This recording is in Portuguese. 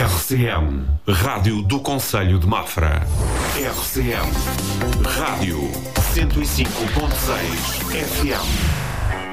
RCM, Rádio do Concelho de Mafra. RCM, Rádio 105.6 FM.